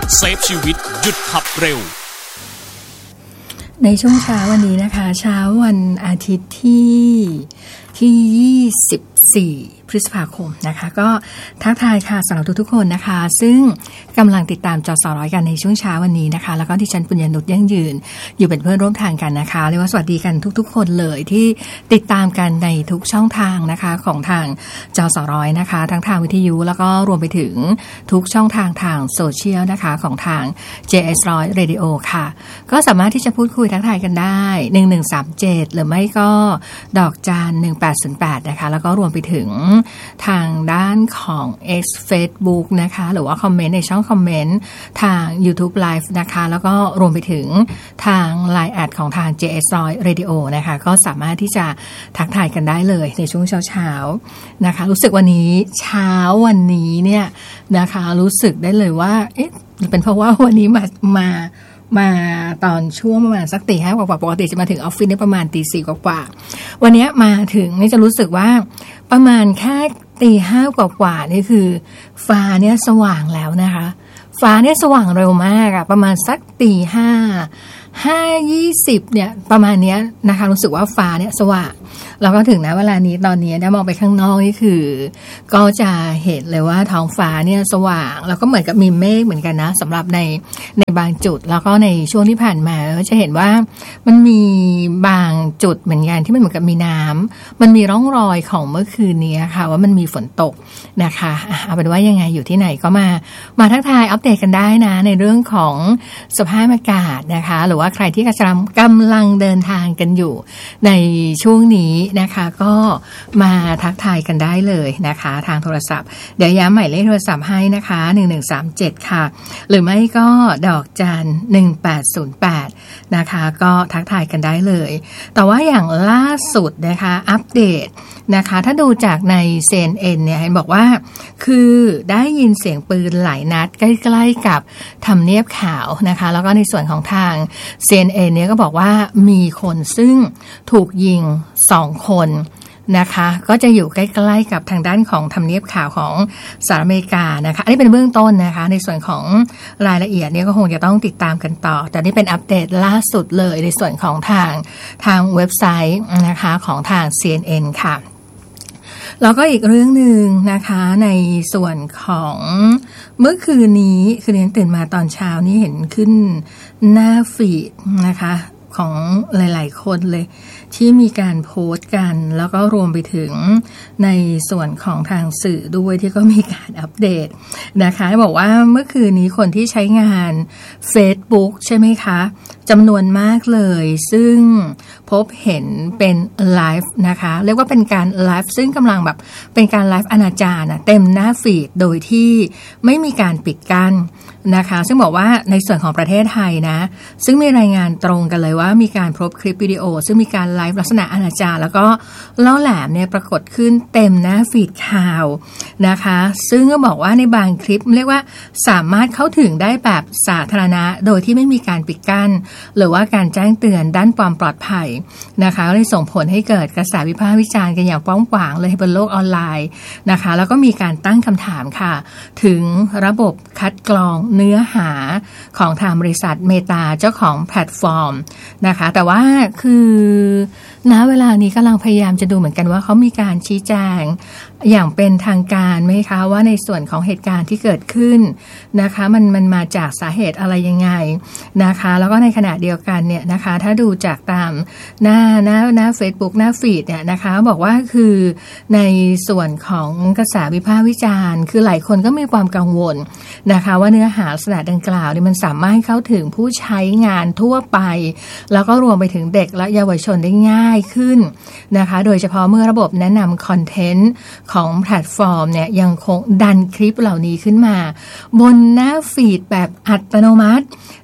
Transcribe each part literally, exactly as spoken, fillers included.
เซฟชีวิตหยุดขับเร็วในช่วงเช้าวันนี้นะคะเช้าวันอาทิตย์ที่ที่ยี่สิบสี่พฤษภาคมนะคะก็ทักทายค่ะสำหรับทุกๆคนนะคะซึ่งกำลังติดตามจอสอร้อยกันในช่วงเช้าวันนี้นะคะแล้วก็ดิฉันปุญญนุชยั่งยืนอยู่เป็นเพื่อนร่วมทางกันนะคะเรียกว่าสวัสดีกันทุกๆคนเลยที่ติดตามกันในทุกช่องทางนะคะของทางจอสอร้อยนะคะทั้งทางวิทยุแล้วก็รวมไปถึงทุกช่องทางทางโซเชียลนะคะของทาง เจ เอส หนึ่งร้อย Radio ค่ะก็สามารถที่จะพูดคุยทักทายกันได้หนึ่งหนึ่งสามเจ็ดหรือไม่ก็ดอกจานหนึ่งแปดศูนย์แปดนะคะแล้วก็รวมไปถึงทางด้านของ X Facebook นะคะหรือว่าคอมเมนต์ในช่องคอมเมนต์ทาง YouTube Live นะคะแล้วก็รวมไปถึงทาง ไลน์ แอดของทาง เจ เอส หนึ่งร้อย Radio นะคะก็สามารถที่จะทักทายกันได้เลยในช่วงเช้าๆนะคะรู้สึกวันนี้เช้าวันนี้เนี่ยนะคะรู้สึกได้เลยว่าเอ๊ะเป็นเพราะว่าวันนี้มามามาตอนช่วงประมาณสักตีห้ากว่าปกติจะมาถึงออฟฟิศเนี่ยประมาณตีสี่กว่าวันนี้มาถึงนี่จะรู้สึกว่าประมาณแค่ตีห้ากว่านี่คือฟ้าเนี่ยสว่างแล้วนะคะฟ้าเนี่ยสว่างเร็วมากอะประมาณสักตีห้าห้ายี่สิบเนี่ยประมาณนี้นะคะรู้สึกว่าฟ้าเนี่ยสว่างแล้วก็ถึงนะเวลานี้ตอนนี้ได้มองไปข้างนอกนี่คือก็จะเห็นเลยว่าท้องฟ้าเนี่ยสว่างแล้วก็เหมือนกับมีเมฆเหมือนกันนะสำหรับในในบางจุดแล้วก็ในช่วงที่ผ่านมาก็จะเห็นว่ามันมีบางจุดเหมือนกันที่มันเหมือนกับมีน้ำมันมีร่องรอยของเมื่อคืนนี้ค่ะว่ามันมีฝนตกนะคะเอาเป็นว่ายังไงอยู่ที่ไหนก็มามาทักทายอัปเดตกันได้นะในเรื่องของสภาพอากาศนะคะหรือว่าใครที่กำลังกำลังเดินทางกันอยู่ในช่วงนี้นะคะก็มาทักทายกันได้เลยนะคะทางโทรศัพท์เดี๋ยวย้ำหมายเลขโทรศัพท์ให้นะคะหนึ่งหนึ่งสามเจ็ดค่ะหรือไม่ก็ดอกจันหนึ่งแปดศูนย์แปดนะคะก็ทักทายกันได้เลยแต่ว่าอย่างล่าสุดนะคะอัปเดตนะคะถ้าดูจากใน ซี เอ็น เอ็น เนี่ยเห็นบอกว่าคือได้ยินเสียงปืนหลายนัดใกล้ๆกับทำเนียบขาวนะคะแล้วก็ในส่วนของทาง ซี เอ็น เอ็น เนี่ยก็บอกว่ามีคนซึ่งถูกยิงสองคนนะคะก็จะอยู่ใกล้ๆกับทางด้านของทำเนียบขาวของสหรัฐอเมริกานะคะอันนี้เป็นเบื้องต้นนะคะในส่วนของรายละเอียดเนี่ยก็คงจะต้องติดตามกันต่อแต่นี่เป็นอัปเดตล่าสุดเลยในส่วนของทางทางเว็บไซต์นะคะของทาง ซี เอ็น เอ็น ค่ะแล้วก็อีกเรื่องหนึ่งนะคะในส่วนของเมื่อคืนนี้คือเรียนตื่นมาตอนเช้านี้เห็นขึ้นหน้าฟีดนะคะของหลายๆคนเลยที่มีการโพสต์กันแล้วก็รวมไปถึงในส่วนของทางสื่อด้วยที่ก็มีการอัปเดตนะคะบอกว่าเมื่อคืนนี้คนที่ใช้งาน Facebook ใช่ไหมคะจำนวนมากเลยซึ่งพบเห็นเป็นไลฟ์นะคะเรียกว่าเป็นการไลฟ์ซึ่งกำลังแบบเป็นการไลฟ์อนาจารนะเต็มหน้าฟีดโดยที่ไม่มีการปิดกั้นนะคะซึ่งบอกว่าในส่วนของประเทศไทยนะซึ่งมีรายงานตรงกันเลยว่ามีการพบคลิปวิดีโอซึ่งมีการไลฟ์ลักษณะอนาจารแล้วก็ล่อแหลมเนี่ยปรากฏขึ้นเต็มหน้าฟีดข่าวนะคะซึ่งก็บอกว่าในบางคลิปเรียกว่าสามารถเข้าถึงได้แบบสาธารณะโดยที่ไม่มีการปิดกั้นหรือว่าการแจ้งเตือนด้านความปลอดภัยนะคะเลยส่งผลให้เกิดกระแสวิพากษ์วิจารณ์กันอย่างกว้างขวางเลยบนโลกออนไลน์นะคะแล้วก็มีการตั้งคำถามค่ะถึงระบบคัดกรองเนื้อหาของทางบริษัทเมตาเจ้าของแพลตฟอร์มนะคะแต่ว่าคือณเวลานี้กำลังพยายามจะดูเหมือนกันว่าเขามีการชี้แจงอย่างเป็นทางการไหมคะว่าในส่วนของเหตุการณ์ที่เกิดขึ้นนะคะมันมันมาจากสาเหตุอะไรยังไงนะคะแล้วก็ในขณะเดียวกันเนี่ยนะคะถ้าดูจากตามหน้าหน้าหน้า Facebook หน้าฟีดเนี่ยนะคะบอกว่าคือในส่วนของกระแสวิพากษ์วิจารณ์คือหลายคนก็มีความกังวลนะคะว่าเนื้อหาลักษณะดังกล่าวนี่มันสามารถเข้าถึงผู้ใช้งานทั่วไปแล้วก็รวมไปถึงเด็กและเยาวชนได้ง่ายขึ้นนะคะโดยเฉพาะเมื่อระบบแนะนำคอนเทนต์ของแพลตฟอร์มเนี่ยยังคงดันคลิปเหล่านี้ขึ้นมาบนหน้าฟีดแบบอัตโนมัติ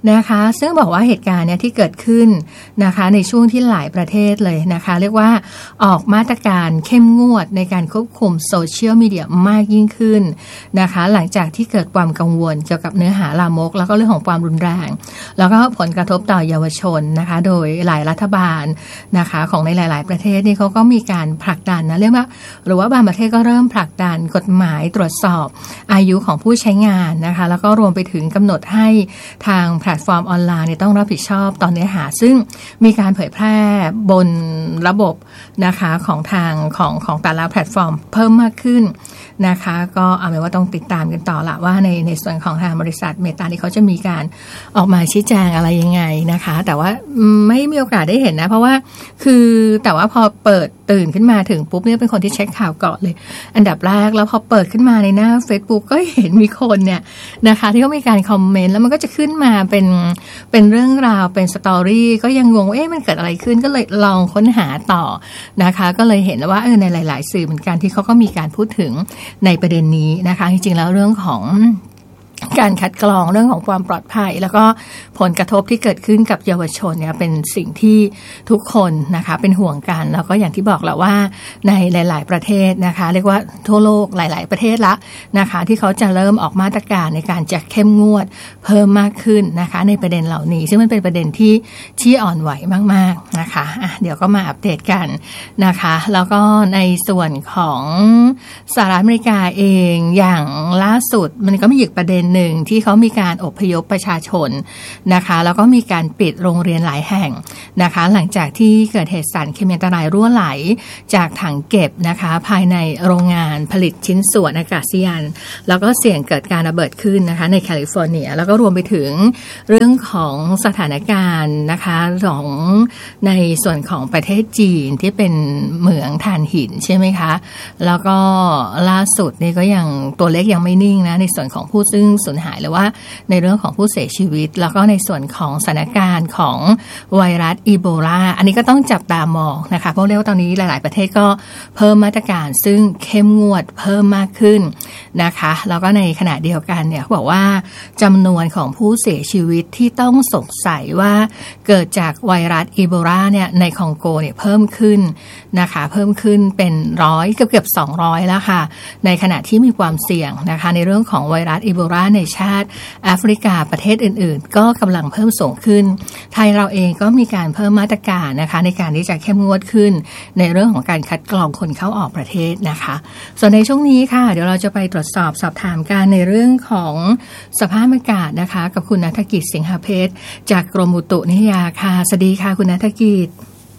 นะคะซึ่งบอกว่าเหตุการณ์เนี่ยที่เกิดขึ้นนะคะในช่วงที่หลายประเทศเลยนะคะเรียกว่าออกมาตรการเข้มงวดในการควบคุมโซเชียลมีเดียมากยิ่งขึ้นนะคะหลังจากที่เกิดความกังวลเกี่ยวกับเนื้อหาลามกแล้วก็เรื่องของความรุนแรงแล้วก็ผลกระทบต่อเยาวชนนะคะโดยหลายรัฐบาลนะคะของในหลายๆประเทศนี่เขาก็มีการผลักดันนะเรียกว่าหรือว่าบางประเทศก็เริ่มผลักดันกฎหมายตรวจสอบอายุของผู้ใช้งานนะคะแล้วก็รวมไปถึงกำหนดให้ทางแพลตฟอร์มออนไลน์เนี่ยต้องรับผิดชอบต่อเนื้อหาซึ่งมีการเผยแพร่บนระบบนะคะของทางของของแต่ละแพลตฟอร์มเพิ่มมากขึ้นนะคะก็เอาเป็นว่าต้องติดตามกันต่อละว่าในในส่วนของทางบริษัทเมตานี่เขาจะมีการออกมาชี้แจงอะไรยังไงนะคะแต่ว่าไม่มีโอกาสได้เห็นนะเพราะว่าคือแต่ว่าพอเปิดตื่นขึ้นมาถึงปุ๊บเนี่ยเป็นคนที่เช็คข่าวก่อนเลยอันดับแรกแล้วพอเปิดขึ้นมาในหน้า Facebook ก็เห็นมีคนเนี่ยนะคะที่เขามีการคอมเมนต์แล้วมันก็จะขึ้นมาเป็นเป็นเรื่องราวเป็นสตอรี่ก็ยังงงเอ๊ะมันเกิดอะไรขึ้นก็เลยลองค้นหาต่อนะคะก็เลยเห็นว่าเออในหลายๆสื่อเหมือนกันที่เขาก็มีการพูดถึงในประเด็นนี้นะคะจริงๆแล้วเรื่องของการคัดกรองเรื่องของความปลอดภัยแล้วก็ผลกระทบที่เกิดขึ้นกับเยาวชนเนี่ยเป็นสิ่งที่ทุกคนนะคะเป็นห่วงกันแล้วก็อย่างที่บอกแล้วว่าในหลายๆประเทศนะคะเรียกว่าทั่วโลกหลายๆประเทศละนะคะที่เขาจะเริ่มออกมาตรการในการจะเข้มงวดเพิ่มมากขึ้นนะคะในประเด็นเหล่านี้ซึ่งมันเป็นประเด็นที่ที่อ่อนไหวมากๆนะคะอ่ะเดี๋ยวก็มาอัปเดตกันนะคะแล้วก็ในส่วนของสหรัฐอเมริกาเองอย่างล่าสุดมันก็มีอีกประเด็นหนึ่งที่เขามีการอพยพประชาชนนะคะแล้วก็มีการปิดโรงเรียนหลายแห่งนะคะหลังจากที่เกิดเหตุสารเคมีอันตรายรั่วไหลจากถังเก็บนะคะภายในโรงงานผลิตชิ้นส่วนอากาศยานแล้วก็เสี่ยงเกิดการระเบิดขึ้นนะคะในแคลิฟอร์เนียแล้วก็รวมไปถึงเรื่องของสถานการณ์นะคะของในส่วนของประเทศจีนที่เป็นเหมืองถ่านหินใช่ไหมคะแล้วก็ล่าสุดนี่ก็ยังตัวเลขยังไม่นิ่งนะในส่วนของผู้ซึ่งสูญหายหรือว่าในเรื่องของผู้เสียชีวิตแล้วก็ในส่วนของสถานการณ์ของไวรัสอีโบลาอันนี้ก็ต้องจับตามองนะคะเพราะเรียกว่าตอนนี้หลายๆประเทศก็เพิ่มมาตรการซึ่งเข้มงวดเพิ่มมากขึ้นนะคะแล้วก็ในขณะเดียวกันเนี่ยเขาบอกว่าจำนวนของผู้เสียชีวิตที่ต้องสงสัยว่าเกิดจากไวรัสอีโบลาเนี่ยในคองโกเนี่ยเพิ่มขึ้นนะคะเพิ่มขึ้นเป็นร้อยเกือบเกือบสองร้อยแล้วค่ะในขณะที่มีความเสี่ยงนะคะในเรื่องของไวรัสอีโบลาในชาติแอฟริกาประเทศอื่นๆก็กำลังเพิ่มสูงขึ้นไทยเราเองก็มีการเพิ่มมาตรการนะคะในการที่จะเข้มงวดขึ้นในเรื่องของการคัดกรองคนเข้าออกประเทศนะคะส่วนในช่วงนี้ค่ะเดี๋ยวเราจะไปตรวจสอบสอบถามกันในเรื่องของสภาพอากาศนะคะกับคุณณัฐกิจสิงหเพชรจากกรมอุตุนิยายค่ะสวัสดีค่ะคุณณัฐกิจ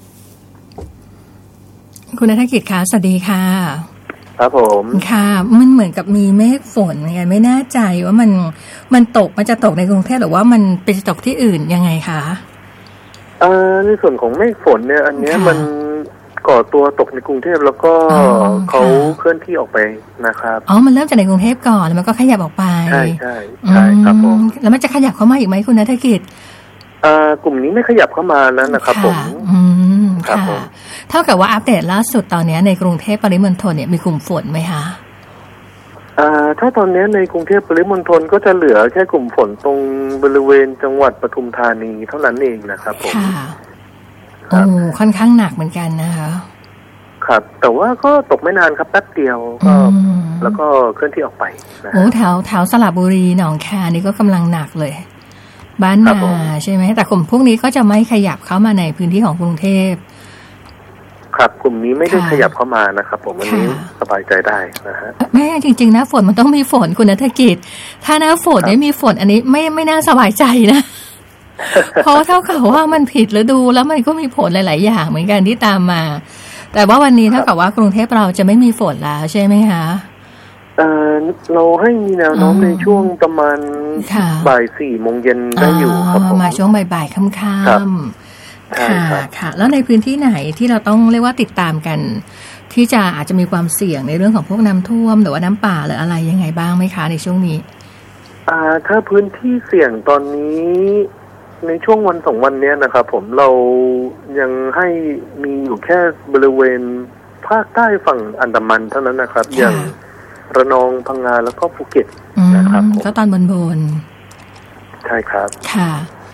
คุณณัฐกิจค่ะสวัสดีค่ะครับผมค่ะมันเหมือนกับมีเมฆฝนไงไม่แน่ใจว่ามันมันตกมันจะตกในกรุงเทพหรือว่ามันไปตกที่อื่นยังไงคะเอ่อในส่วนของเมฆฝนเนี่ยอันเนี้ยมันก่อตัวตกในกรุงเทพแล้วก็เขาเคลื่อนที่ออกไปนะครับอ๋อมันเริ่มจากในกรุงเทพก่อนแล้วมันก็ขยับออกไปใช่ใช่ใช่ครับผมแล้วมันจะขยับเข้ามาอีกไหมคุณณัฐกิจอ่ากลุ่มนี้ไม่ขยับเข้ามาแล้วนะครับผมอืมค่ะเท่ากับว่าอัปเดตล่าสุดตอนนี้ในกรุงเทพปริมณฑลเนี่ยมีกลุ่มฝนไหมคะอ่าถ้าตอนนี้ในกรุงเทพปริมณฑลก็จะเหลือแค่กลุ่มฝนตรงบริเวณจังหวัดปทุมธานีเท่านั้นเองนะครับผมค่ะโอ้ค่อนข้างหนักเหมือนกันนะคะครับแต่ว่าก็ตกไม่นานครับแป๊บเดียวก็แล้วก็เคลื่อนที่ออกไปโอ้แถวแถวสระบุรีหนองแคนี่ก็กำลังหนักเลยบ้านนาใช่ไหมแต่กลุ่มพวกนี้ก็จะไม่ขยับเข้ามาในพื้นที่ของกรุงเทพครับกลุ่มนี้ไม่ได้ขยับเข้ามานะครับผมวันนี้สบายใจได้นะฮะแม่จริงๆนะฝนมันต้องมีฝนคุณณัฐกิจถ้าหน้าฝนไม่มีฝนอันนี้ไม่ไม่น่าสบายใจนะเพราะเท่ากับว่ามันผิดฤดูแล้วมันก็มีผลหลายๆอย่างเหมือนกันที่ตามมาแต่ว่าวันนี้เท่ากับว่ากรุงเทพเราจะไม่มีฝนแล้วใช่ไหมคะเอ่อเราให้มีแนวโน้มในช่วงประมาณบ่ายสี่โมงเย็นได้อยู่ครับผมมาช่วงบ่ายๆค่ำๆค่ะค่ะแล้วในพื้นที่ไหนที่เราต้องเรียกว่าติดตามกันที่จะอาจจะมีความเสี่ยงในเรื่องของพวกน้ำท่วมหรือว่าน้ำป่าหรืออะไรยังไงบ้างไหมคะในช่วงนี้อ่าถ้าพื้นที่เสี่ยงตอนนี้ในช่วงวันสองวันนี้นะครับผมเรายังให้มีอยู่แค่บริเวณภาคใต้ฝั่งอันดามันเท่านั้นนะครับอย่างระนองพังงาแล้วก็ภูเก็ตนะครับก็ตอนบนบนใช่ครับค่ะ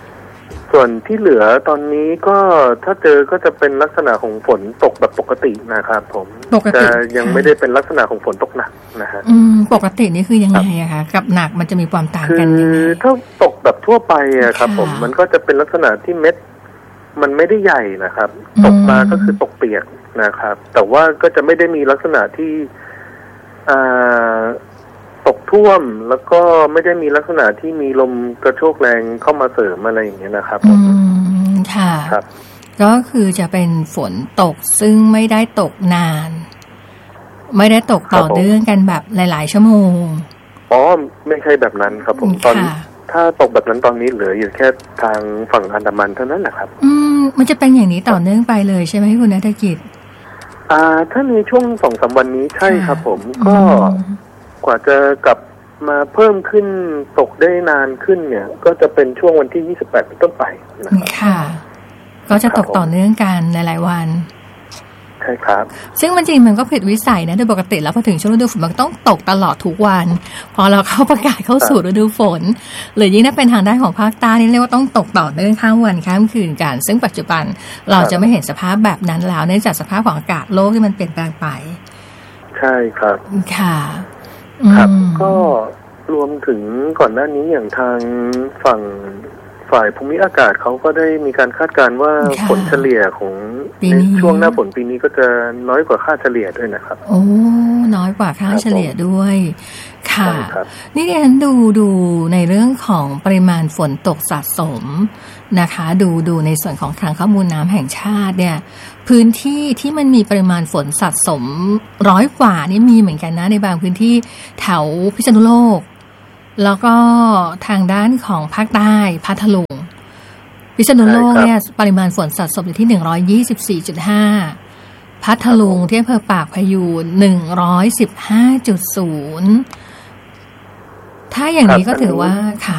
ส่วนที่เหลือตอนนี้ก็ถ้าเจอก็จะเป็นลักษณะของฝนตกแบบปกตินะครับผมจะยังไม่ได้เป็นลักษณะของฝนตกหนักนะฮะอืมปกตินี่คือยังไงอะคะกับหนักมันจะมีความต่างกันยังไงคือถ้าตกแบบทั่วไปอะครับผมมันก็จะเป็นลักษณะที่เม็ดมันไม่ได้ใหญ่นะครับตกมาก็คือตกเปียกนะครับแต่ว่าก็จะไม่ได้มีลักษณะที่อ่าตกท่วมแล้วก็ไม่ได้มีลักษณะที่มีลมกระโชกแรงเข้ามาเสริมอะไรอย่างเงี้ยนะครับอืมค่ะครับก็คือจะเป็นฝนตกซึ่งไม่ได้ตกนานไม่ได้ตกต่อเนื่องกันแบบหลายๆชั่วโมงอ๋อไม่ใช่แบบนั้นครับผมตอนถ้าตกแบบนั้นตอนนี้เหลืออยู่แค่ทางฝั่งอันดามันเท่านั้นแหละครับอืมมันจะเป็นอย่างนี้ต่อเนื่องไปเลยใช่ไหมคุณณัฐกิจอ่าถ้าในช่วง สองสาม วันนี้ใช่ครับผมก็กว่าจะกลับมาเพิ่มขึ้นตกได้นานขึ้นเนี่ยก็จะเป็นช่วงวันที่ยี่สิบแปดเป็นต้นไปนะครับค่ะก็จะตกต่อเนื่องกันในหลายวันใช่ครับซึ่งมันจริงมันก็ผิดวิสัยนะโดยปกติแล้วพอถึงช่วงฤดูฝนมันต้องตกตลอดทุกวันพอเราเข้าประกาศเข้าสู่ฤดูฝนหรือยิ่งถ้าเป็นทางด้านของภาคใต้นี่เรียกว่าต้องตกต่อเนื่องข้ามวันข้ามคืนกันซึ่งปัจจุบันเราจะไม่เห็นสภาพแบบนั้นแล้วเนื่องจากสภาพของอากาศโลกที่มันเปลี่ยนแปลงไปใช่ครับค่ะครับก็รวมถึงก่อนหน้านี้อย่างทางฝั่งฝ่ายภูมิอากาศเขาก็ได้มีการคาดการณ์ว่าฝนเฉลี่ยของในช่วงหน้าฝนปีนี้ก็จะน้อยกว่าค่าเฉลี่ยด้วยนะครับโอ้น้อยกว่าค่าเฉลี่ยด้วยค่ะนี่ดิฉันดูดูในเรื่องของปริมาณฝนตกสะสมนะคะดูดูในส่วนของทางข้อมูลน้ำแห่งชาติเนี่ยพื้นที่ที่มันมีปริมาณฝนสะสมร้อยกว่านี่มีเหมือนกันนะในบางพื้นที่แถวพิษณุโลกแล้วก็ทางด้านของภาคใต้พัทลุงพิษณุโลกเนี่ยปริมาณฝนสะสมอยู่ที่ หนึ่งร้อยยี่สิบสี่จุดห้า พัทลุงที่อำเภอปากพยูน หนึ่งร้อยสิบห้าจุดศูนย์ ถ้าอย่างนี้ก็ถือว่าค่ะ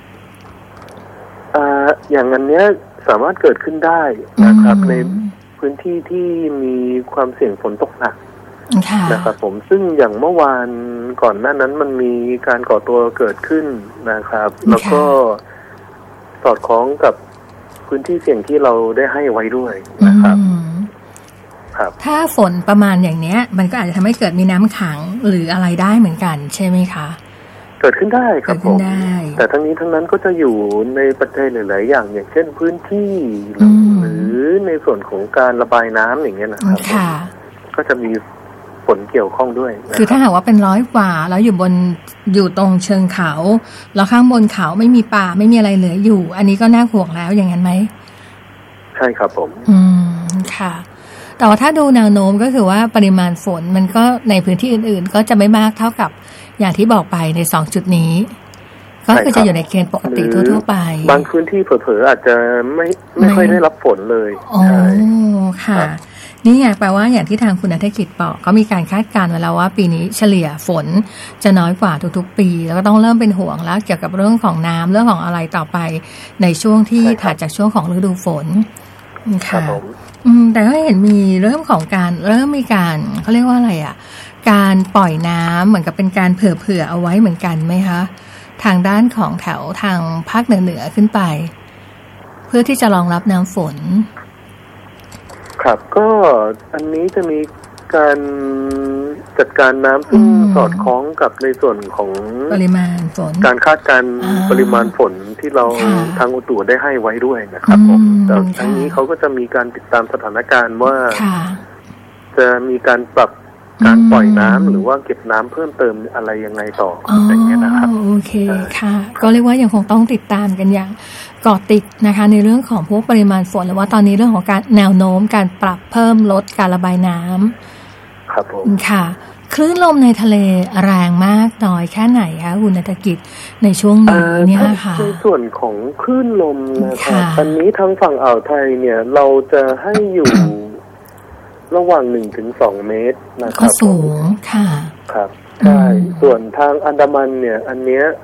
อ่าอย่างอันเนี้ยสามารถเกิดขึ้นได้นะครับในพื้นที่ที่มีความเสี่ยงฝนตกหนักนะครับผมซึ่งอย่างเมื่อวานก่อนหน้านั้นมันมีการก่อตัวเกิดขึ้นนะครับแล้วก็สอดคล้องกับพื้นที่เสี่ยงที่เราได้ให้ไว้ด้วยนะครับครับถ้าฝนประมาณอย่างเนี้ยมันก็อาจจะทำให้เกิดมีน้ำขังหรืออะไรได้เหมือนกันใช่ไหมคะเกิดขึ้นได้ครับผมแต่ทั้งนี้ทั้งนั้นก็จะอยู่ในปัจจัยหลายๆอย่างอย่างเช่นพื้นที่หรือในส่วนของการระบายน้ำอย่างเงี้ยนะครับก็จะมีผลเกี่ยวข้องด้วยคือถ้าหากว่าเป็นร้อยกว่าแล้วอยู่บนอยู่ตรงเชิงเขาแล้วข้างบนเขาไม่มีป่าไม่มีอะไรเหลืออยู่อันนี้ก็น่าห่วงแล้วอย่างนั้นไหมใช่ครับผมอืมค่ะแต่ว่าถ้าดูแนวโน้มก็คือว่าปริมาณฝนมันก็ในพื้นที่อื่นๆก็จะไม่มากเท่ากับอย่างที่บอกไปในสองจุดนี้ก็คือจะอยู่ในเกณฑ์ปกติทั่วๆไปบางพื้นที่เผลอๆอาจจะไม่ไม่ค่อยได้รับฝนเลยอ๋อค่ะนี่ไงแปลว่าอย่างที่ทางคุณณัฐกิจบอกก็มีการคาดการณ์ไว้แล้วว่าปีนี้เฉลี่ยฝนจะน้อยกว่าทุกๆปีแล้วก็ต้องเริ่มเป็นห่วงแล้วเกี่ยวกับเรื่องของน้ำเรื่องของอะไรต่อไปในช่วงที่ถัดจากช่วงของฤดูฝนค่ะอืมแต่ก็เห็นมีเรื่องของการเริ่มมีการเขาเรียกว่าอะไรอ่ะการปล่อยน้ำเหมือนกับเป็นการเผื่อๆเอาไว้เหมือนกันไหมคะทางด้านของแถวทางภาคเหนือๆขึ้นไปเพื่อที่จะรองรับน้ำฝนครับก็อันนี้จะมีการจัดการน้ำซึ่งสอดคล้องกับในส่วนของปริมาณฝนการคาดการปริมาณฝนที่เราทางอุตุได้ให้ไว้ด้วยนะครับผมแต่ทั้งนี้เขาก็จะมีการติดตามสถานการณ์ว่าจะมีการปรับการปล่อยน้ำหรือว่าเก็บน้ำเพิ่มเติมอะไรยังไงต่ออย่างเงี้ยนะครับโอเคค่ะก็เรียกว่ายังคงต้องติดตามกันอย่างเกาะติดนะคะในเรื่องของพวกปริมาณฝนหรือว่าตอนนี้เรื่องของการแนวโน้มการปรับเพิ่มลดการระบายน้ำครับผมค่ะคลื่นลมในทะเลแรงมากน้อยแค่ไหนคะคุณณัฐกิจในช่วงนี้เนี่ยค่ะในส่วนของคลื่นลมนะครับตอนนี้ทางฝั่งอ่าวไทยเนี่ยเราจะให้อยู่ระหว่างหนึ่งถึงสองเมตรนะครับก็สูงค่ะครับใช่ส่วนทางอันดามันเนี่ยอันเนี้ย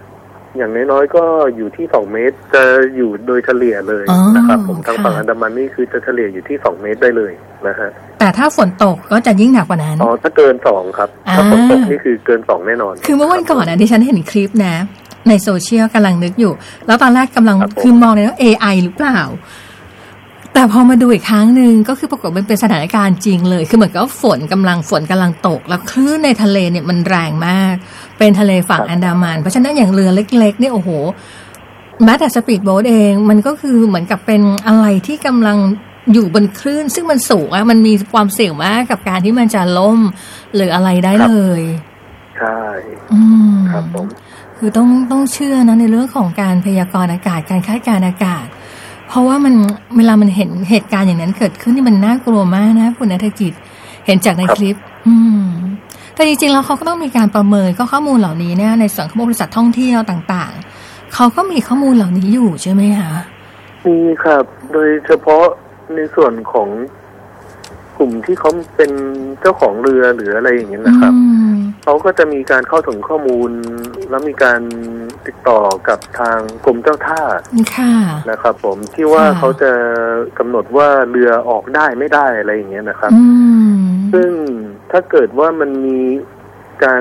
อย่างน้อยๆก็อยู่ที่สองเมตรจะอยู่โดยเฉลี่ยเลยนะครับผมทางฝั่งอันดามันนี่คือจะเฉลี่ยอยู่ที่สองเมตรได้เลยนะฮะแต่ถ้าฝนตกก็จะยิ่งหนักกว่านั้นอ๋อถ้าเกินสองครับถ้าฝนตกนี่คือเกินสองแน่นอนคือเมื่อวันก่อนอ่ะดิฉันเห็นคลิปนะในโซเชียลกำลังนึกอยู่แล้วตอนแรกกำลังคือมองเลยว่า เอ ไอ หรือเปล่าแต่พอมาดูอีกครั้งหนึ่งก็คือปรากฏมันเป็นสถานการณ์จริงเลยคือเหมือนกับฝนกำลังฝนกำลังตกแล้วคลื่นในทะเลเนี่ยมันแรงมากเป็นทะเลฝั่งอันดามันเพราะฉะนั้นอย่างเรือเล็กๆเนี่ยโอ้โหแม้แต่สปีดโบ๊ทเองมันก็คือเหมือนกับเป็นอะไรที่กำลังอยู่บนคลื่นซึ่งมันสูงอะมันมีความเสี่ยงมากกับการที่มันจะล่มหรืออะไรได้เลยใช่ครับผมคือต้องต้องเชื่อนะในเรื่องของการพยากรณ์อากาศการคาดการณ์อากาศเพราะว่ามันเวลามันเห็นเหตุการณ์อย่างนั้นเกิดขึ้นนี่มันน่ากลัวมากนะคุณณัฐกิจเห็นจากในคลิปอืมแต่จริงๆแล้วเขาก็ต้องมีการประเมินก็ข้อมูลเหล่านี้เนี่ยในส่วนของบริษัทท่องเที่ยวต่างๆเขาก็มีข้อมูลเหล่านี้อยู่ใช่ไหมคะมีครับโดยเฉพาะในส่วนของกลุ่มที่เขาเป็นเจ้าของเรือหรืออะไรอย่างเงี้ยนะครับเขาก็จะมีการเข้าถึงข้อมูลแล้วมีการติดต่อกับทางกรมเจ้าท่านะครับผมที่ว่าเขาจะกำหนดว่าเรือออกได้ไม่ได้อะไรอย่างเงี้ยนะครับซึ่งถ้าเกิดว่ามันมีการ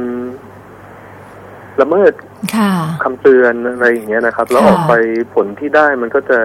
ละเมิดคำเตือนอะไรอย่างเงี้ยนะครับแล้วออกไปผลที่ได้มันก็จะ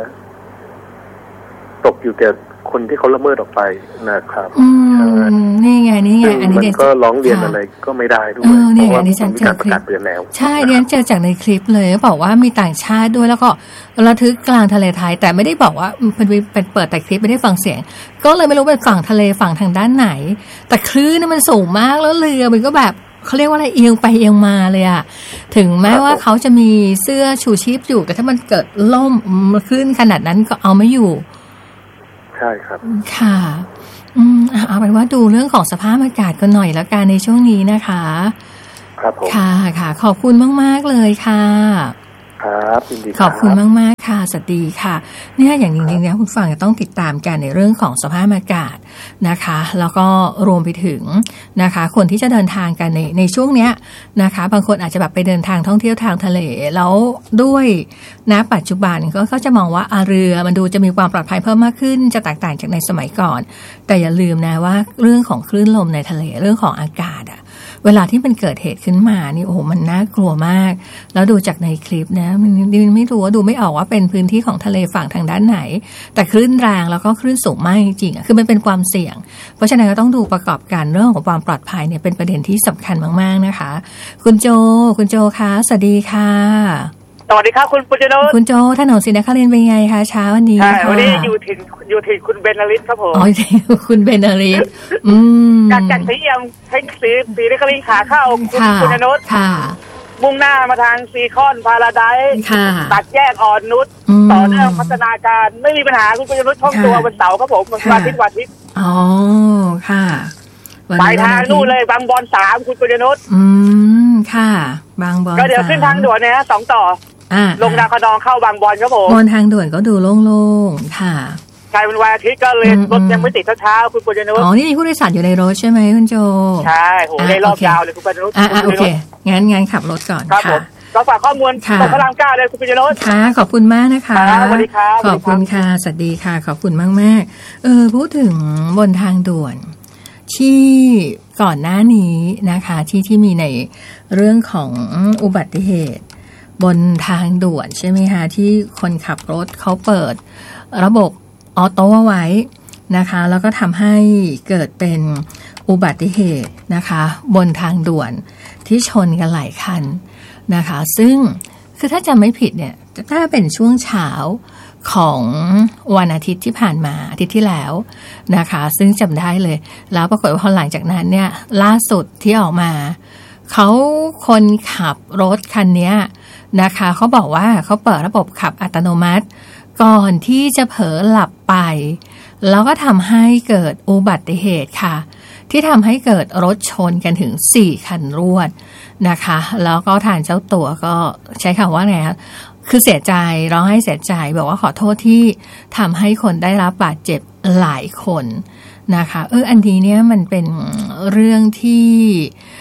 ตกอยู่แก่คนที่เขาละเมิดออกไปนะครับนี่ไงนี่ไงอันนี้มันก็ร้องเรียนอะไรก็ไม่ได้ด้วยเพราะว่ามีการประกาศเตือนแล้วใช่เรียนเจอจากในคลิปเลยบอกว่ามีต่างชาติด้วยแล้วก็ระทึกกลางทะเลไทยแต่ไม่ได้บอกว่าเป็นเป็นเปิดแต่คลิปไม่ได้ฟังเสียงก็เลยไม่รู้เป็นฝั่งทะเลฝั่งทางด้านไหนแต่คลื่นนี่มันสูงมากแล้วเรือมันก็แบบเขาเรียกว่าอะไรเอียงไปเอียงมาเลยอะถึงแม้ว่าเขาจะมีเสื้อชูชีพอยู่แต่ถ้ามันเกิดล่มคลื่นขนาดนั้นก็เอาไม่อยู่ใช่ครับค่ะอืมเอาเป็นว่าดูเรื่องของสภาพอากาศกันหน่อยแล้วกันในช่วงนี้นะคะครับผมค่ะค่ะขอบคุณมากๆเลยค่ะครับยินดีขอบคุณมากๆค่ะสวัสดีค่ะเนี่ยอย่างจริงๆแล้วคุณฟังจะต้องติดตามกันในเรื่องของสภาพอากาศนะคะแล้วก็รวมไปถึงนะคะคนที่จะเดินทางกันในในช่วงเนี้ยนะคะบางคนอาจจะแบบไปเดินทางท่องเที่ยวทางทะเลแล้วด้วยณปัจจุบันก็ก็จะมองว่าเรือมันดูจะมีความปลอดภัยเพิ่มมากขึ้นจะแตกต่างจากในสมัยก่อนแต่อย่าลืมนะว่าเรื่องของคลื่นลมในทะเลเรื่องของอากาศอะเวลาที่มันเกิดเหตุขึ้นมานี่โอ้โหมันน่ากลัวมากแล้วดูจากในคลิปนะมันไม่รู้ว่าดูไม่ออกว่าเป็นพื้นที่ของทะเลฝั่งทางด้านไหนแต่คลื่นแรงแล้วก็คลื่นสูงมากจริงๆคือมันเป็นความเสี่ยงเพราะฉะนั้นก็ต้องดูประกอบกันเรื่องของความปลอดภัยเนี่ยเป็นประเด็นที่สำคัญมากๆนะคะคุณโจคุณโจคะสวัสดีค่ะสวัสดีครับคุณปุจโนคุณโจถนนศรีนครินทร์เป็นไงคะเช้าวันนี้ค่ะวันนี้อยู่ถิ่นอยู่ถิ่นคุณเบนนฤทธิ์ครับผมอ๋อคุณเบนนฤทธิ์อืมจากจากสีเอี่ยมเทคสีสีนครินทร์ขาเข้าคุณปุจโนค่ะมุ่งหน้ามาทางซีคอนพาราไดซ์ตัดแยกอ่อนนุชต่อเนื่องพัฒนาการไม่มีปัญหาคุณปุจโนช่องตัววันเสาร์ครับผมวันอาทิตย์วันอาทิตย์อ๋อค่ะปลายทางนู่นเลยบางบอนสามคุณปุจโนอืมค่ะบางบอนก็เดี๋ยวขึ้นทางด่วนเนี่ยสองต่อลงดาวคดองเข้าบางบอนครับผมบนทางด่วนก็ดูโล่งๆค่ะใช่เป็นวันอาทิตย์ก็เลยรถยังไม่ติดเช้าๆคุณปุจโนอ๋อนี่มีผู้โดยสารอยู่ในรถใช่ไหมคุณโจใช่โหได้รอบยาวเลยคุณปุจโนอ่าโอเคงั้นงั้นขับรถก่อนค่ะเราฝากข้อมูลตรงพระรามเก้าเลยคุณปุจโนค่ะขอบคุณมากนะคะสวัสดีครับขอบคุณค่ะสวัสดีค่ะขอบคุณมากๆเออพูดถึงบนทางด่วนที่ก่อนหน้านี้นะคะที่ที่มีในเรื่องของอุบัติเหตุบนทางด่วนใช่ไหมคะที่คนขับรถเขาเปิดระบบออโต้ไว้นะคะแล้วก็ทำให้เกิดเป็นอุบัติเหตุนะคะบนทางด่วนที่ชนกันหลายคันนะคะซึ่งคือถ้าจำไม่ผิดเนี่ยถ้าเป็นช่วงเช้าของวันอาทิตย์ที่ผ่านมาอาทิตย์ที่แล้วนะคะซึ่งจำได้เลยแล้วปรากฏว่าพอหลังจากนั้นเนี่ยล่าสุดที่ออกมาเขาคนขับรถคันนี้นะคะเขาบอกว่าเขาเปิดระบบขับอัตโนมัติก่อนที่จะเผลอหลับไปแล้วก็ทำให้เกิดอุบัติเหตุค่ะที่ทำให้เกิดรถชนกันถึงสี่คันรวดนะคะแล้วก็ทางเจ้าตัวก็ใช้คำว่าไงคะคือเสียใจร้องไห้เสียใจบอกว่าขอโทษที่ทำให้คนได้รับบาดเจ็บหลายคนนะคะเอออันนี้เนี่ยมันเป็นเรื่องที่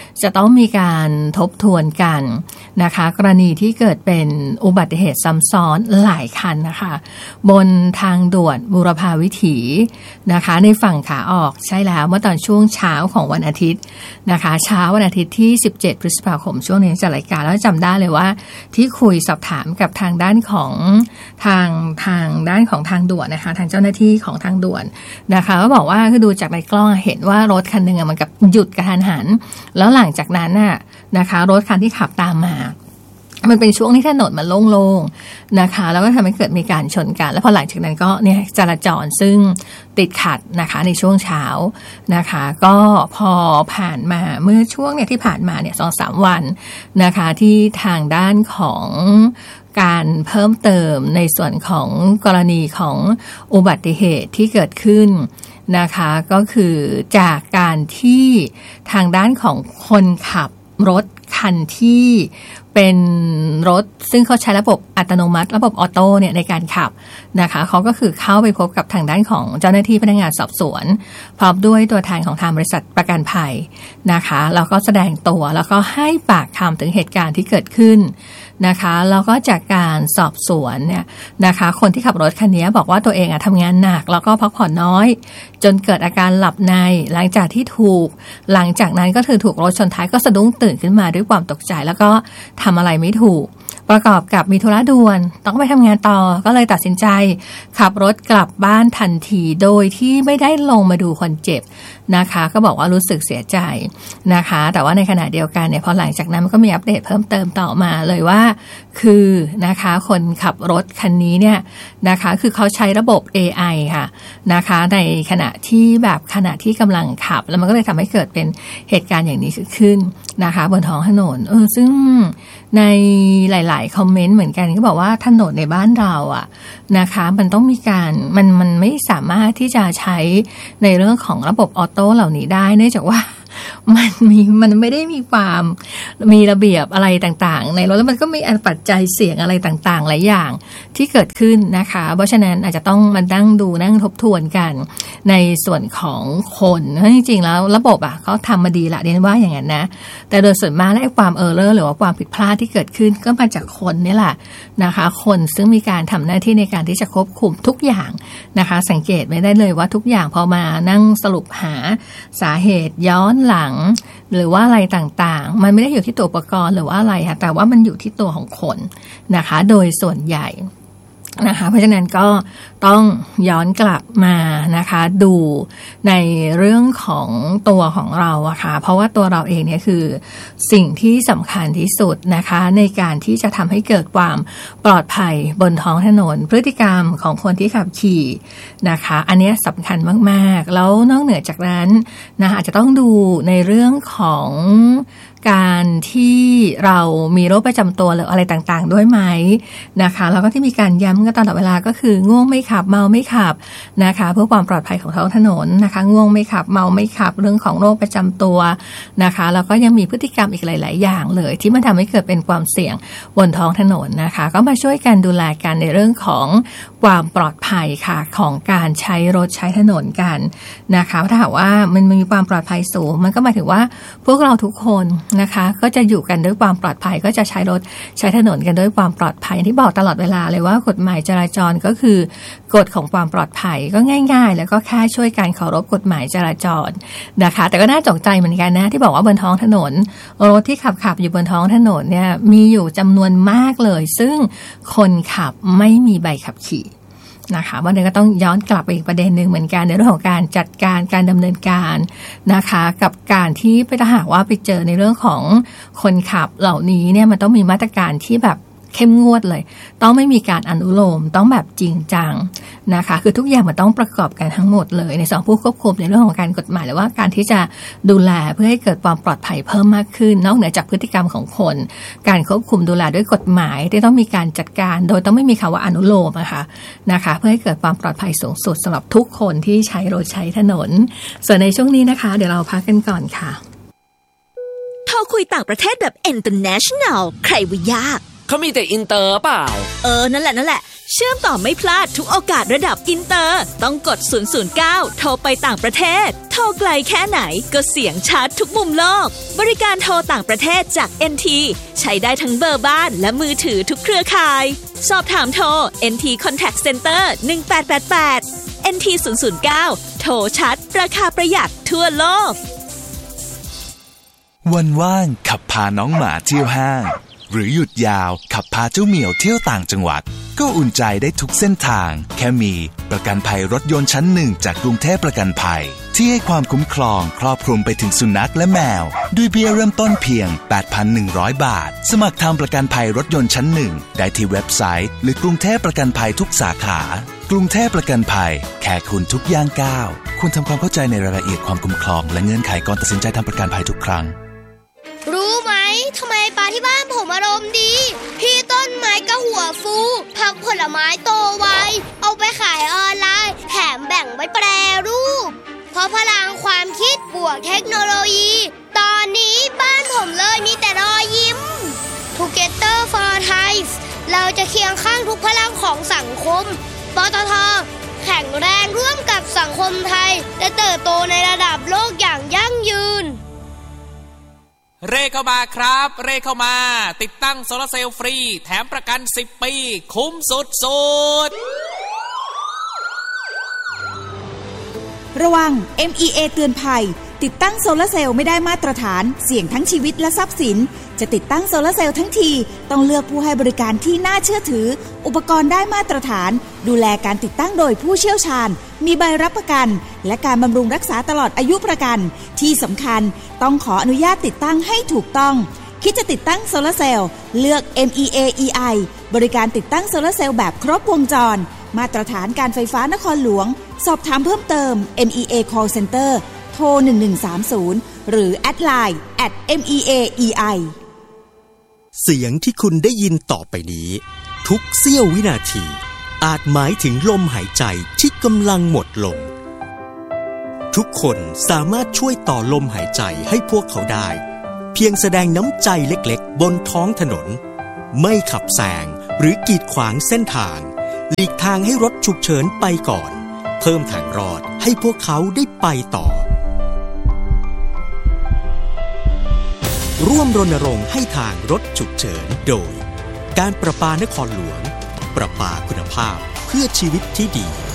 จะต้องมีการทบทวนกันนะคะกรณีที่เกิดเป็นอุบัติเหตุซ้ำซ้อนหลายคันนะคะบนทางด่วนบูรพาวิถีนะคะในฝั่งขาออกใช่แล้วเมื่อตอนช่วงเช้าของวันอาทิตย์นะคะเช้าวันอาทิตย์ที่สิบเจ็ดพฤษภาคมช่วงนี้จัดรายการแล้วจำได้เลยว่าที่คุยสอบถามกับทางด้านของทางทางด้านของทางด่วนนะคะทางเจ้าหน้าที่ของทางด่วนนะคะก็บอกว่าคือดูจากในกล้องเห็นว่ารถคันหนึ่งมันกับหยุดกระทันหันแล้วหลังจากนั้นน่ะนะคะรถคันที่ขับตามมามันเป็นช่วงที่ถนนมันโล่งๆนะคะแล้วก็ทำให้เกิดมีการชนกันแล้วพอหลังจากนั้นก็เนี่ยจราจรซึ่งติดขัดนะคะในช่วงเช้านะคะก็พอผ่านมาเมื่อช่วงเนี่ยที่ผ่านมาเนี่ย สองถึงสาม วันนะคะที่ทางด้านของการเพิ่มเติมในส่วนของกรณีของอุบัติเหตุที่เกิดขึ้นนะคะก็คือจากการที่ทางด้านของคนขับรถคันที่เป็นรถซึ่งเขาใช้ระบบอัตโนมัติระบบออโต้เนี่ยในการขับนะคะเขาก็คือเข้าไปพบกับทางด้านของเจ้าหน้าที่พนักงานสอบสวนพร้อมด้วยตัวแทนของทางบริษัทประกันภัยนะคะแล้วก็แสดงตัวแล้วก็ให้ปากคำถึงเหตุการณ์ที่เกิดขึ้นนะคะแล้วก็จากการสอบสวนเนี่ยนะคะคนที่ขับรถคันนี้บอกว่าตัวเองอะทำงานหนักแล้วก็พักผ่อนน้อยจนเกิดอาการหลับในหลังจากที่ถูกหลังจากนั้นก็คือถูกรถชนท้ายก็สะดุ้งตื่นขึ้นมาด้วยความตกใจแล้วก็ทำอะไรไม่ถูกประกอบกับมีธุระด่วนต้องไปทำงานต่อก็เลยตัดสินใจขับรถกลับบ้านทันทีโดยที่ไม่ได้ลงมาดูคนเจ็บนะคะก็บอกว่ารู้สึกเสียใจนะคะแต่ว่าในขณะเดียวกันเนี่ยพอหลังจากนั้นมันก็มีอัปเดตเพิ่มเติมต่อมาเลยว่าคือนะคะคนขับรถคันนี้เนี่ยนะคะคือเขาใช้ระบบ เอ ไอ ค่ะนะคะในขณะที่แบบขณะที่กำลังขับแล้วมันก็เลยทำให้เกิดเป็นเหตุการณ์อย่างนี้ขึ้นนะคะบนท้องถนนเออซึ่งในหลายๆคอมเมนต์เหมือนกันก็บอกว่าถนนในบ้านเราอ่ะนะคะมันต้องมีการมันมันไม่สามารถที่จะใช้ในเรื่องของระบบออโต้เหล่านี้ได้เนื่องจากว่ามันมีมันไม่ได้มีความมีระเบียบอะไรต่างๆในรถแล้วมันก็มีปัจจัยเสี่ยงอะไรต่างๆหลายอย่างที่เกิดขึ้นนะคะเพราะฉะนั้นอาจจะต้องมานั่งดูนั่งทบทวนกันในส่วนของคนเพราะจริงๆแล้วระบบอ่ะเขาทำมาดีละเรียนว่าอย่างนั้นนะแต่โดยส่วนมากแล้วความเออร์เลอร์หรือว่าความผิดพลาดที่เกิดขึ้นก็มาจากคนนี่แหละนะคะคนซึ่งมีการทำหน้าที่ในการที่จะควบคุมทุกอย่างนะคะสังเกตไม่ได้เลยว่าทุกอย่างพอมานั่งสรุปหาสาเหตุย้อนหลังหรือว่าอะไรต่างๆมันไม่ได้อยู่ที่ตัวอุปกรณ์หรือว่าอะไรค่ะแต่ว่ามันอยู่ที่ตัวของคนนะคะโดยส่วนใหญ่นะคะเพราะฉะนั้นก็ต้องย้อนกลับมานะคะดูในเรื่องของตัวของเราอะค่ะเพราะว่าตัวเราเองเนี่ยคือสิ่งที่สำคัญที่สุดนะคะในการที่จะทำให้เกิดความปลอดภัยบนท้องถนนพฤติกรรมของคนที่ขับขี่นะคะอันนี้สำคัญมากๆแล้วนอกเหนือจากนั้นนะคะอาจจะต้องดูในเรื่องของการที่เรามีโรคประจำตัวหรืออะไรต่างๆด้วยไหมนะคะแล้วก็ที่มีการย้ำกันตลอดเวลาก็คือง่วงไม่ขับเมาไม่ขับนะคะเพื่อความปลอดภัยของท้องถนนนะคะง่วงไม่ขับเมาไม่ขับเรื่องของโรคประจำตัวนะคะแล้วก็ยังมีพฤติกรรมอีกหลายๆอย่างเลยที่มันทำให้เกิดเป็นความเสี่ยงบนท้องถนนนะคะก็มาช่วยกันดูแลกันในเรื่องของความปลอดภัยค่ะของการใช้รถใช้ถนนกันนะคะถ้าหากว่ามันมีความปลอดภัยสูงมันก็หมายถึงว่าพวกเราทุกคนนะคะก็จะอยู่กันด้วยความปลอดภัยก็จะใช้รถใช้ถนนกันด้วยความปลอดภัยที่บอกตลอดเวลาเลยว่ากฎหมายจราจรก็คือกฎของความปลอดภัยก็ง่ายๆแล้วก็แค่ช่วยการเคารพกฎหมายจราจรนะคะแต่ก็น่าตกใจเหมือนกันนะที่บอกว่าบนท้องถนนรถที่ขับขับอยู่บนท้องถนนเนี่ยมีอยู่จำนวนมากเลยซึ่งคนขับไม่มีใบขับขี่นะคะวันนี้ก็ต้องย้อนกลับไปอีกประเด็นหนึ่งเหมือนกันในเรื่องของการจัดการการดำเนินการนะคะกับการที่ไปถ้าหากว่าไปเจอในเรื่องของคนขับเหล่านี้เนี่ยมันต้องมีมาตรการที่แบบเข้มงวดเลยต้องไม่มีการอนุโลมต้องแบบจริงจังนะคะคือทุกอย่างมันต้องประกอบกันทั้งหมดเลยในสองผู้ควบคุมในเรื่องของการกฎหมายหรือว่าการที่จะดูแลเพื่อให้เกิดความปลอดภัยเพิ่มมากขึ้นนอกเหนือจากพฤติกรรมของคนการควบคุมดูแลด้วยกฎหมายที่ต้องมีการจัดการโดยต้องไม่มีคำว่าอนุโลมนะคะนะคะเพื่อให้เกิดความปลอดภัยสูงสุดสำหรับทุกคนที่ใช้รถใช้ถนนส่วนในช่วงนี้นะคะเดี๋ยวเราพักกันก่อนค่ะโทรคุยต่างประเทศแบบ international ใครว่ายากเขามีแต่อินเตอร์เปล่าเออนั่นแหละนั่นแหละเชื่อมต่อไม่พลาดทุกโอกาสระดับอินเตอร์ต้องกดศูนย์ ศูนย์ เก้าโทรไปต่างประเทศโทรไกลแค่ไหนก็เสียงชัดทุกมุมโลกบริการโทรต่างประเทศจาก เอ็น ที ใช้ได้ทั้งเบอร์บ้านและมือถือทุกเครือข่ายสอบถามโทร เอ็น ที Contact Center หนึ่งแปดแปดแปด เอ็น ที ศูนย์ ศูนย์ เก้าโทรชัดราคาประหยัดทั่วโลกวันว่างขับพาน้องหมาเที่ยวห้างหรือหยุดยาวขับพาเจ้าเหมียวเที่ยวต่างจังหวัดก็อุ่นใจได้ทุกเส้นทางแค่มีประกันภัยรถยนต์ชั้นหนึ่งจากกรุงเทพประกันภัยที่ให้ความคุ้มครองครอบคลุมไปถึงสุนัขและแมวด้วยเบี้ยเริ่มต้นเพียง แปดพันหนึ่งร้อย บาทสมัครทำประกันภัยรถยนต์ชั้นหนึ่งได้ที่เว็บไซต์หรือกรุงเทพประกันภัยทุกสาขากรุงเทพประกันภัยแค่คุณทุกย่างก้าวควรทำความเข้าใจในรายละเอียดความคุ้มครองและเงื่อนไขก่อนตัดสินใจทำประกันภัยทุกครั้งรู้ไหมทำไมปลาที่บ้านผมอารมณ์ดีพี่ต้นไม้ก็หัวฟูผักผลไม้โตไวเอาไปขายออนไลน์แถมแบ่งไว้แปรรูปเพราะพลังความคิดบวกเทคโนโลยีตอนนี้บ้านผมเลยมีแต่รอยยิ้ม Together for Thai เราจะเคียงข้างทุกพลังของสังคมปตท.แข็งแรงร่วมกับสังคมไทยและเติบโตในระดับโลกอย่างยั่งยืนเร่เข้ามาครับเร่เข้ามาติดตั้งโซลาร์เซลล์ฟรีแถมประกันสิบปีคุ้มสุดๆระวัง เอ็ม อี เอ เตือนภัยติดตั้งโซลาร์เซลล์ไม่ได้มาตรฐานเสี่ยงทั้งชีวิตและทรัพย์สินจะติดตั้งโซลาร์เซลล์ทั้งทีต้องเลือกผู้ให้บริการที่น่าเชื่อถืออุปกรณ์ได้มาตรฐานดูแลการติดตั้งโดยผู้เชี่ยวชาญมีใบรับประกันและการบำรุงรักษาตลอดอายุประกันที่สำคัญต้องขออนุญาตติดตั้งให้ถูกต้องคิดจะติดตั้งโซลาร์เซลล์เลือก เอ็ม อี เอ อี ไอ บริการติดตั้งโซลาร์เซลล์แบบครบวงจรมาตรฐานการไฟฟ้านครหลวงสอบถามเพิ่มเติม เอ็ม อี เอ Call Center โทรหนึ่งหนึ่งสามศูนย์หรือแอดไลน์ แอท เอ็ม อี เอ อี ไอเสียงที่คุณได้ยินต่อไปนี้ทุกเสี้ยววินาทีอาจหมายถึงลมหายใจที่กำลังหมดลงทุกคนสามารถช่วยต่อลมหายใจให้พวกเขาได้เพียงแสดงน้ำใจเล็กๆบนท้องถนนไม่ขับแซงหรือกีดขวางเส้นทางหลีกทางให้รถฉุกเฉินไปก่อนเพิ่มทางรอดให้พวกเขาได้ไปต่อร่วมรณรงค์ให้ทางรถฉุกเฉินโดยการประปานครหลวงประปาคุณภาพเพื่อชีวิตที่ดี